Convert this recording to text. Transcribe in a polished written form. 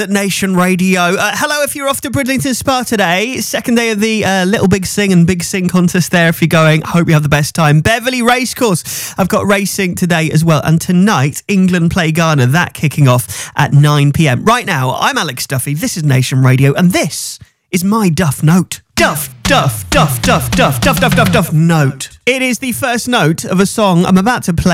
At Nation Radio. Hello, if you're off to Bridlington Spa today, second day of the Little Big Sing and Big Sing contest there. If you're going, hope you have the best time. Beverley Racecourse, I've got racing today as well. And tonight, England play Ghana, that kicking off at 9 p.m. Right now, I'm Alex Duffy, this is Nation Radio, and this is my Duff Note. Duff Note. It is the first note of a song I'm about to play.